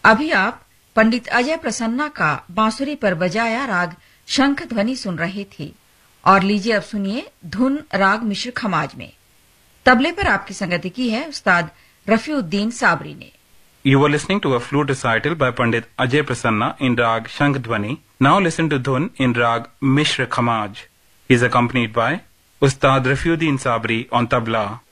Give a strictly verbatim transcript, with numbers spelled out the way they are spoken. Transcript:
अभी आप पंडित अजय प्रसन्ना का बांसुरी पर बजाया राग शंख ध्वनि सुन रहे थे और लीजिए अब सुनिए धुन राग मिश्र खमाज में। तबले पर आपकी संगति की है उस्ताद रफीउद्दीन साबरी ने। You were listening to a flute recital by Pandit Ajay Prasanna in Rag Shankh Dhwani. Now listen to Dhun in Rag Mishra Khamaj. He is accompanied by Ustad Rafiuddin Sabri on tabla.